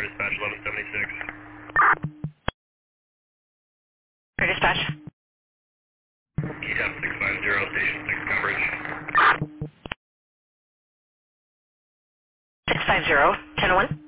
dispatch 1176. Air dispatch. EF 650, station 6 coverage. 650, 10-1.